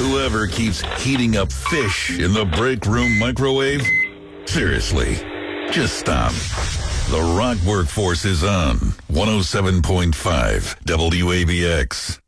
Whoever keeps heating up fish in the break room microwave? Seriously, just stop. The Rock Workforce is on 107.5 WABX.